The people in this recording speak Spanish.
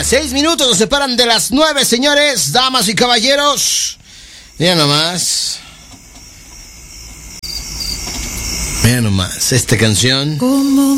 6 minutos nos separan de las 9, señores, damas y caballeros. Miren nomás. Miren nomás, esta canción.